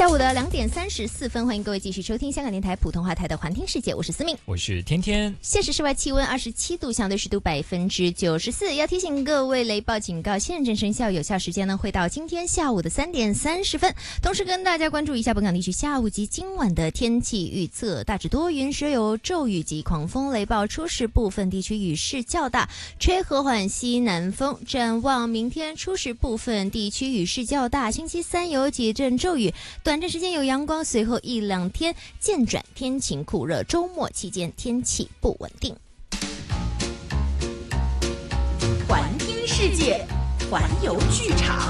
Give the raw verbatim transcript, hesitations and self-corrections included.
下午的两点三十四分，欢迎各位继续收听香港电台普通话台的环听世界，我是思敏， 我是天天。 现实室外气温二十七度，相对湿度百分之九十四。要提醒各位，雷暴警告现正生效，有效时间呢会到今天下午的三点三十分。同时跟大家关注一下本港地区下午及今晚的天气预测，大致多云，时有骤雨及狂风雷暴，初时部分地区雨势较大，吹和缓西南风。展望明天初时部分地区雨势较大，星期三有几阵骤雨，短暂时间有阳光，随后一两天渐转天晴酷热，周末期间天气不稳定。 环听世界，环游剧场。